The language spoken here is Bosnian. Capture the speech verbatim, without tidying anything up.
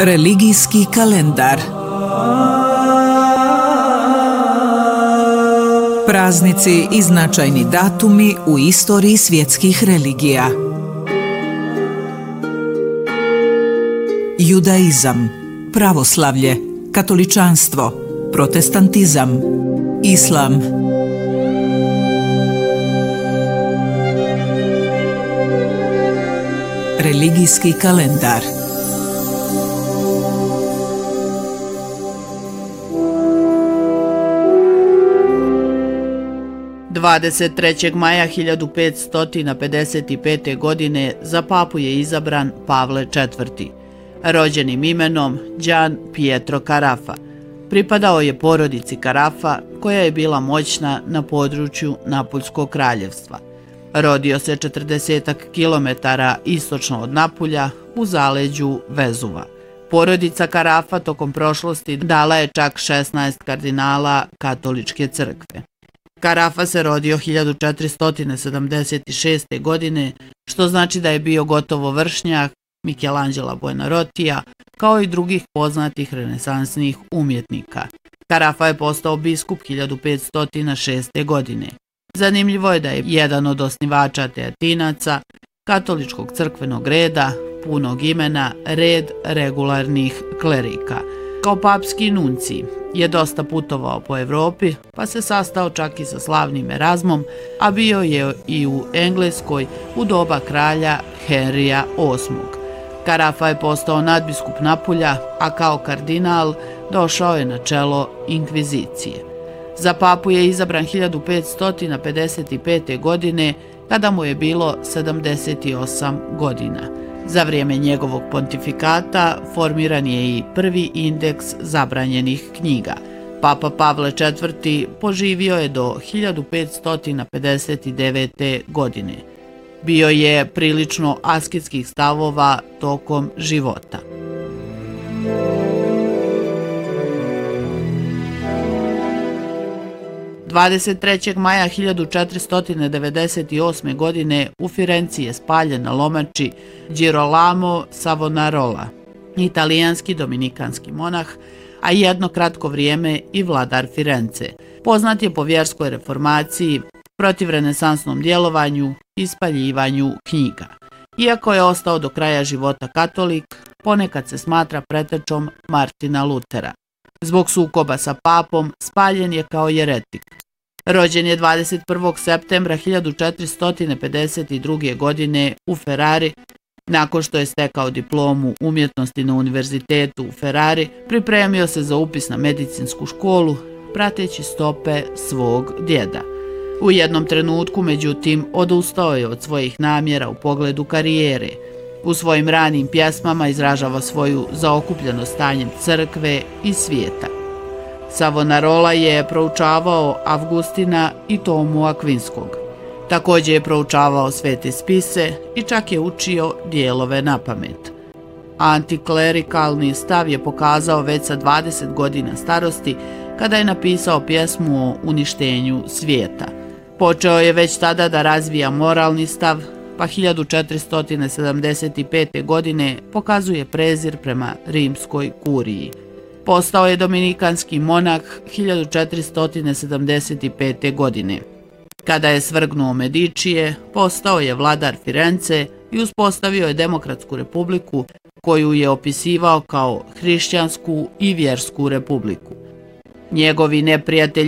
Religijski kalendar. Praznici i značajni datumi u istoriji svjetskih religija. Judaizam, pravoslavlje, katoličanstvo, protestantizam, islam. Religijski kalendar. dvadeset trećeg maja hiljadu petsto pedeset pete. godine za papu je izabran Pavle četvrti. Rođenim imenom Gian Pietro Carafa. Pripadao je porodici Carafa koja je bila moćna na području Napuljskog kraljevstva. Rodio se četrdeset kilometara istočno od Napulja u zaleđu Vezuva. Porodica Carafa tokom prošlosti dala je čak šesnaest kardinala katoličke crkve. Carafa se rodio hiljadu četiristo sedamdeset šeste. godine, što znači da je bio gotovo vršnjak Michelangela Buonarrotija, kao i drugih poznatih renesansnih umjetnika. Carafa je postao biskup hiljadu petsto šeste. godine. Zanimljivo je da je jedan od osnivača Teatinaca, katoličkog crkvenog reda, punog imena Red regularnih klerika. Kao papski nuncij je dosta putovao po Evropi, pa se sastao čak i sa slavnim Erazmom, a bio je i u Engleskoj u doba kralja Henrija osmog. Carafa je postao nadbiskup Napulja, a kao kardinal došao je na čelo inkvizicije. Za papu je izabran hiljadu petsto pedeset pete. godine, kada mu je bilo sedamdeset osam godina. Za vrijeme njegovog pontifikata formiran je i prvi indeks zabranjenih knjiga. Papa Pavle četvrti. poživio je do hiljadu petsto pedeset devete. godine. Bio je prilično asketskih stavova tokom života. dvadeset trećeg maja hiljadu četiristo devedeset osme. godine u Firenci je spaljen na lomači Girolamo Savonarola, italijanski dominikanski monah, a jedno kratko vrijeme i vladar Firence. Poznat je po vjerskoj reformaciji, protiv renesansnom djelovanju i spaljivanju knjiga. Iako je ostao do kraja života katolik, ponekad se smatra pretečom Martina Lutera. Zbog sukoba sa papom spaljen je kao jeretik. Rođen je dvadeset prvog septembra hiljadu četiristo pedeset druge. godine u Ferrari. Nakon što je stekao diplomu umjetnosti na univerzitetu u Ferrari, pripremio se za upis na medicinsku školu, prateći stope svog djeda. U jednom trenutku, međutim, odustao je od svojih namjera u pogledu karijere. U svojim ranim pjesmama izražava svoju zaokupljenost stanjem crkve i svijeta. Savonarola je proučavao Avgustina i Tomu Akvinskog. Također je proučavao svete spise i čak je učio dijelove na pamet. Antiklerikalni stav je pokazao već sa dvadeset godina starosti, kada je napisao pjesmu o uništenju svijeta. Počeo je već tada da razvija moralni stav, pa hiljadu četiristo sedamdeset pete. godine pokazuje prezir prema rimskoj kuriji. Postao je dominikanski monah hiljadu četiristo sedamdeset pete. godine. Kada je svrgnuo Medičije, postao je vladar Firence i uspostavio je demokratsku republiku, koju je opisivao kao hrišćansku i vjersku republiku. Njegovi neprijatelji